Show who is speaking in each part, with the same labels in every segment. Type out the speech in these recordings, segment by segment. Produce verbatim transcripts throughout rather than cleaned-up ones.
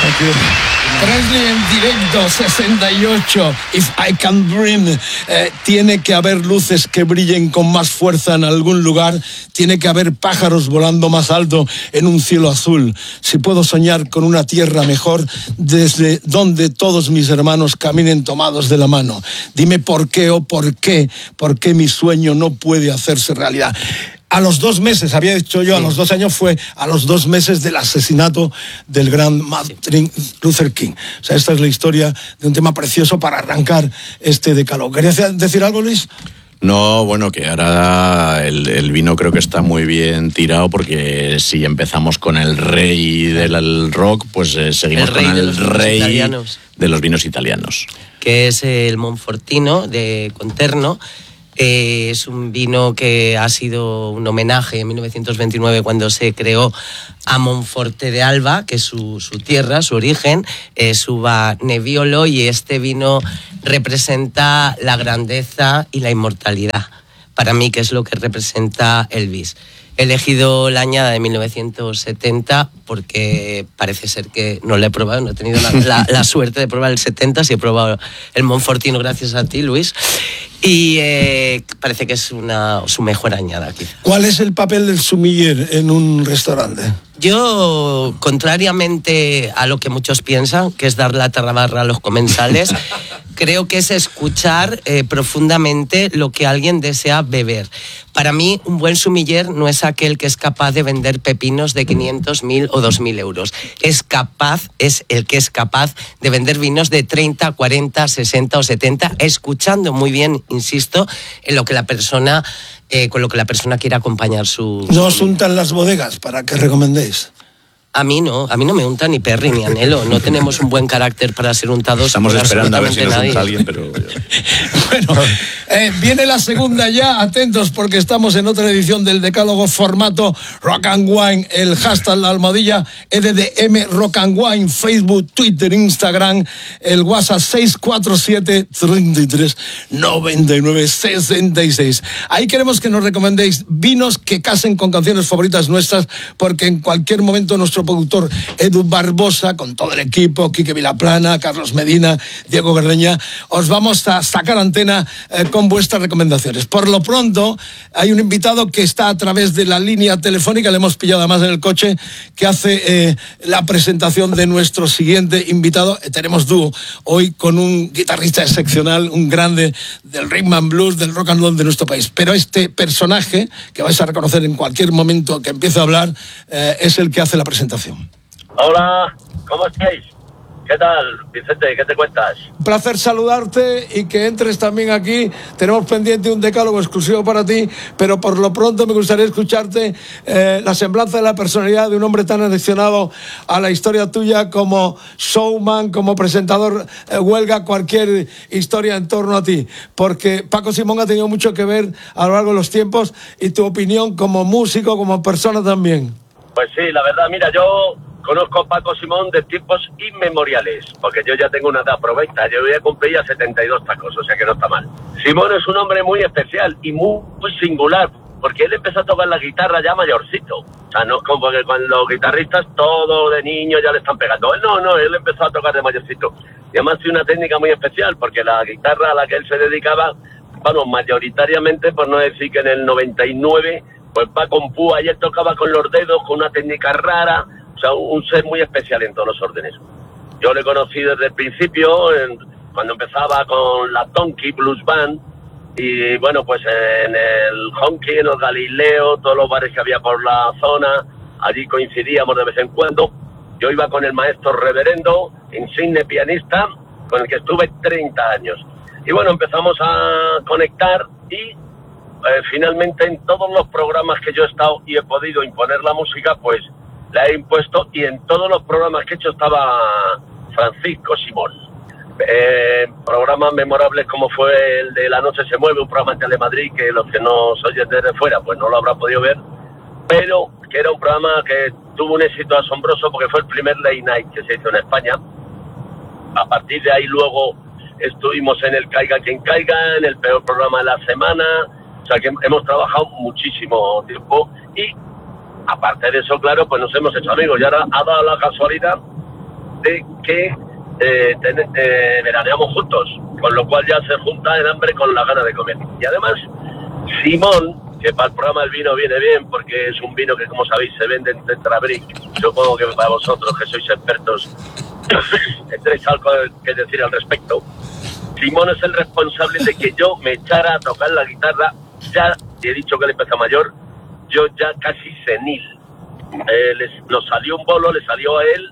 Speaker 1: Presley en directo, sesenta y ocho, If I Can Dream. Eh, tiene que haber luces que brillen con más fuerza en algún lugar, tiene que haber pájaros volando más alto en un cielo azul. Si puedo soñar con una tierra mejor, desde donde todos mis hermanos caminen tomados de la mano. Dime por qué o por qué, por qué mi sueño no puede hacerse realidad. A los dos meses, había dicho yo, sí. a los dos años fue a los dos meses del asesinato del gran Martin Luther King. O sea, esta es la historia de un tema precioso para arrancar este decálogo. ¿Querías decir algo, Luis?
Speaker 2: No, bueno, que ahora el, el vino creo que está muy bien tirado, porque si empezamos con el rey del rock, pues eh, seguimos el con el rey italianos. de los vinos italianos.
Speaker 3: Que es el Monfortino de Conterno. Eh, es un vino que ha sido un homenaje en mil novecientos veintinueve, cuando se creó, a Monforte de Alba, que es su, su tierra, su origen, es uva Nebbiolo, y este vino representa la grandeza y la inmortalidad, para mí, que es lo que representa Elvis. He elegido la añada de mil novecientos setenta porque parece ser que no la he probado, no he tenido la, la, la suerte de probar el setenta, sí he probado el Monfortino gracias a ti, Luis, y eh, parece que es una, su mejor añada, quizá.
Speaker 1: ¿Cuál es el papel del sommelier en un restaurante?
Speaker 3: Yo, contrariamente a lo que muchos piensan, que es dar la tabarra a los comensales, creo que es escuchar eh, profundamente lo que alguien desea beber. Para mí, un buen sommelier no es aquel que es capaz de vender pepinos de quinientos, mil o dos mil euros. Es capaz, es el que es capaz de vender vinos de treinta, cuarenta, sesenta o setenta, escuchando muy bien, insisto, en lo que la persona... Eh, con lo que la persona quiere acompañar su...
Speaker 1: ¿No os untan las bodegas para que recomendéis?
Speaker 3: A mí no, a mí no me unta ni Perry ni Anhelo. No tenemos un buen carácter para ser untados.
Speaker 2: Estamos esperando a ver si nos unta alguien, pero...
Speaker 1: Bueno, eh, viene la segunda ya, atentos, porque estamos en otra edición del Decálogo, formato Rock and Wine, el hashtag, la almohadilla E D D M Rock and Wine, Facebook, Twitter, Instagram, el WhatsApp seis cuatro siete, treinta y tres, noventa y nueve, sesenta y seis. Ahí queremos que nos recomendéis vinos que casen con canciones favoritas nuestras, porque en cualquier momento nuestro productor Edu Barbosa, con todo el equipo, Quique Vilaplana, Carlos Medina, Diego Gardeña, os vamos a sacar antena eh, con vuestras recomendaciones. Por lo pronto, hay un invitado que está a través de la línea telefónica, le hemos pillado además en el coche, que hace eh, la presentación de nuestro siguiente invitado. Eh, tenemos dúo hoy con un guitarrista excepcional, un grande del rhythm and blues, del rock and roll de nuestro país. Pero este personaje, que vais a reconocer en cualquier momento que empiece a hablar, eh, es el que hace la presentación.
Speaker 4: Hola, ¿cómo estáis? ¿Qué tal, Vicente? ¿Qué te cuentas?
Speaker 1: Un placer saludarte y que entres también aquí. Tenemos pendiente un decálogo exclusivo para ti, pero por lo pronto me gustaría escucharte eh, la semblanza de la personalidad de un hombre tan aficionado a la historia tuya como showman, como presentador, eh, huelga, cualquier historia en torno a ti. Porque Paco Simón ha tenido mucho que ver a lo largo de los tiempos, y tu opinión como músico, como persona también.
Speaker 4: Pues sí, la verdad, mira, yo conozco a Paco Simón de tiempos inmemoriales, porque yo ya tengo una edad provecta, yo voy a cumplir ya setenta y dos tacos, o sea que no está mal. Simón es un hombre muy especial y muy, muy singular, porque él empezó a tocar la guitarra ya mayorcito. O sea, no es como que cuando los guitarristas todo de niño ya le están pegando. Él no, no, él empezó a tocar de mayorcito. Y además tiene una técnica muy especial, porque la guitarra a la que él se dedicaba, bueno, mayoritariamente, por no decir que en el noventa y nueve... pues va con púa, y él tocaba con los dedos, con una técnica rara, o sea, un, un ser muy especial en todos los órdenes. Yo le conocí desde el principio, en, cuando empezaba con la Tonky Blues Band, y bueno, pues en el Honky, en el Galileo, todos los bares que había por la zona, allí coincidíamos de vez en cuando. Yo iba con el maestro Reverendo, insigne pianista, con el que estuve treinta años. Y bueno, empezamos a conectar y... Eh, finalmente en todos los programas que yo he estado y he podido imponer la música, pues la he impuesto, y en todos los programas que he hecho estaba Francisco Simón. Eh, programas memorables como fue el de La Noche se mueve, un programa en Telemadrid que los que nos oyen desde fuera pues no lo habrán podido ver, pero que era un programa que tuvo un éxito asombroso porque fue el primer late night que se hizo en España. A partir de ahí luego estuvimos en el Caiga Quien Caiga, en el peor programa de la semana. O sea que hemos trabajado muchísimo tiempo, y aparte de eso, claro, pues nos hemos hecho amigos. Y ahora ha dado la casualidad de que eh, ten, eh, veraneamos juntos, con lo cual ya se junta el hambre con la gana de comer. Y además, Simón, que para el programa el vino viene bien, porque es un vino que, como sabéis, se vende en Tetrabric. Supongo que para vosotros, que sois expertos, tendréis algo que decir al respecto. Simón es el responsable de que yo me echara a tocar la guitarra, ya he dicho que él empezó mayor, yo ya casi senil. Eh, les, nos salió un bolo, le salió a él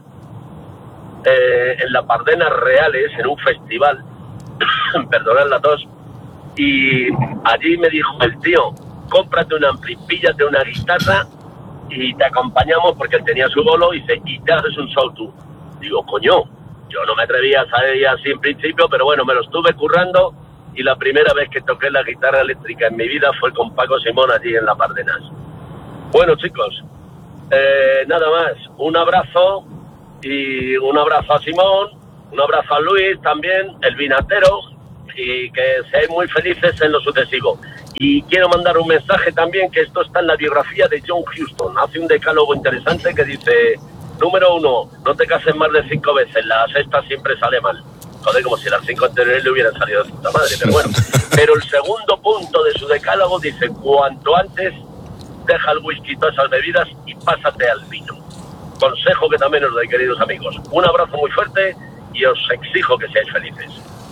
Speaker 4: eh, en las Bardenas Reales, en un festival, perdonad la tos, y allí me dijo el tío, cómprate un ampli, píllate una guitarra y te acompañamos, porque él tenía su bolo, y, dice, y te haces un show tú. Digo, coño, yo no me atrevía a salir así en principio, pero bueno, me lo estuve currando, y la primera vez que toqué la guitarra eléctrica en mi vida fue con Paco Simón allí en las Bardenas. Bueno, chicos, eh, nada más, un abrazo, y un abrazo a Simón, un abrazo a Luis también, el vinatero, y que seáis muy felices en lo sucesivo. Y quiero mandar un mensaje también, que esto está en la biografía de John Huston, hace un decálogo interesante que dice: número uno, no te cases más de cinco veces, la sexta siempre sale mal. Joder, como si las cinco anteriores le hubieran salido de puta madre, pero bueno. Pero el segundo punto de su decálogo dice: cuanto antes deja el whisky y todas esas bebidas y pásate al vino. Consejo que también os doy, queridos amigos. Un abrazo muy fuerte y os exijo que seáis felices.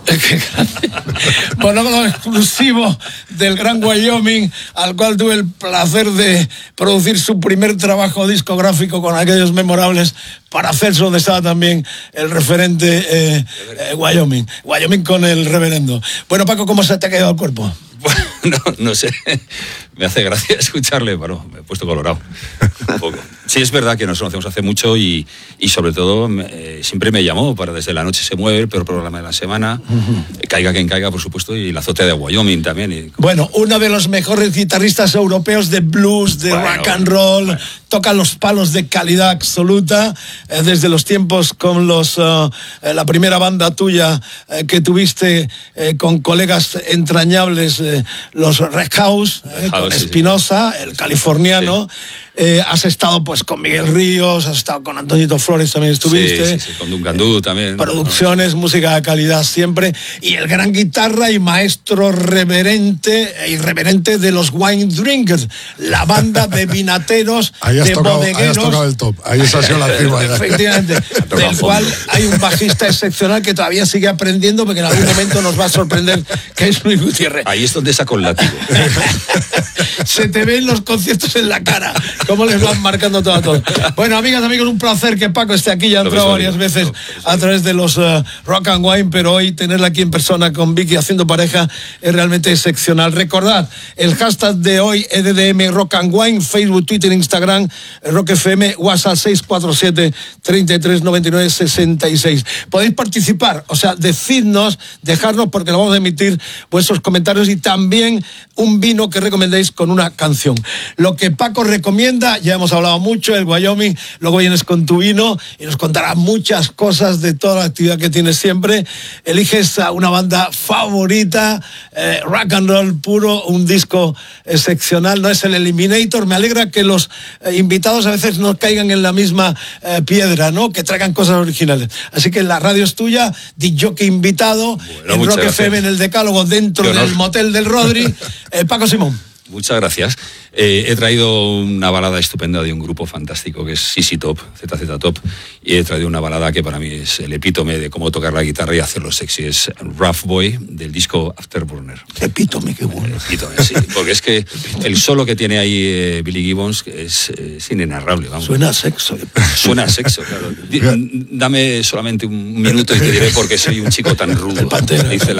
Speaker 1: Monólogo exclusivo del Gran Wyoming, al cual tuve el placer de producir su primer trabajo discográfico con aquellos memorables para Celso, donde estaba también el referente eh, eh, Wyoming. Wyoming con el reverendo. Bueno, Paco, ¿cómo se te ha quedado el cuerpo?
Speaker 5: Bueno, no, no sé, me hace gracia escucharle, bueno, me he puesto colorado un poco. Sí, es verdad que nos conocemos hace mucho y, y sobre todo eh, siempre me llamó para Desde la Noche se mueve, el peor programa de la semana, uh-huh. Caiga quien caiga, por supuesto, y la azotea de Wyoming también. Y...
Speaker 1: Bueno, uno de los mejores guitarristas europeos de blues, de bueno, rock and roll, bueno. Toca los palos de calidad absoluta, eh, desde los tiempos con los uh, eh, la primera banda tuya eh, que tuviste eh, con colegas entrañables, eh, los Red House, eh, House con Espinosa, sí, sí. El californiano. Sí. Eh, has estado pues con Miguel Ríos, has estado con Antonito Flores, también estuviste.
Speaker 5: Sí, sí, sí, con Duncan también.
Speaker 1: Producciones, no, no. música de calidad siempre. Y el gran guitarra y maestro reverente e irreverente de los Wine Drinkers, la banda de vinateros,
Speaker 6: ahí has
Speaker 1: de
Speaker 6: tocado,
Speaker 1: bodegueros.
Speaker 6: Ahí has tocado el top, ahí esa ha sido la firma.
Speaker 1: Efectivamente, del cual hay un bajista excepcional que todavía sigue aprendiendo, porque en algún momento nos va a sorprender, que es Luis Gutiérrez.
Speaker 5: Ahí es donde saco el látigo.
Speaker 1: Se te ven los conciertos en la cara. ¿Cómo les van marcando todo a todos? Bueno, amigas, amigos, un placer que Paco esté aquí. Ya ha entrado varias veces a través de los uh, Rock and Wine, pero hoy tenerla aquí en persona con Vicky haciendo pareja es realmente excepcional. Recordad, el hashtag de hoy, E D D M Rock and Wine, Facebook, Twitter, Instagram, Rock F M, WhatsApp seis cuatro siete, treinta y tres, noventa y nueve, sesenta y seis. Podéis participar, o sea, decidnos, dejarnos, porque lo vamos a emitir vuestros comentarios, y también un vino que recomendéis con una canción. Lo que Paco recomienda, ya hemos hablado mucho, el Wyoming, luego vienes con tu vino y nos contarás muchas cosas de toda la actividad que tienes siempre. Eliges a una banda favorita, eh, rock and roll puro, un disco excepcional, no es el Eliminator. Me alegra que los eh, invitados a veces no caigan en la misma eh, piedra, ¿no? Que traigan cosas originales. Así que la radio es tuya, disc-jockey invitado, bueno, en Rock F M, en el Decálogo, dentro del motel del Rodri. eh, Paco Simón.
Speaker 5: Muchas gracias. Eh, he traído una balada estupenda de un grupo fantástico que es Z Z Top, Z Z Top, y he traído una balada que para mí es el epítome de cómo tocar la guitarra y hacerlo sexy. Es Rough Boy, del disco Afterburner.
Speaker 1: Epítome, qué bueno.
Speaker 5: Eh, epítome, sí, porque es que el solo que tiene ahí eh, Billy Gibbons es, eh, es inenarrable. Vamos.
Speaker 1: Suena a sexo.
Speaker 5: Suena a sexo, claro. D- dame solamente un minuto y te diré por qué soy un chico tan rudo.
Speaker 1: El Pantera.
Speaker 5: Dice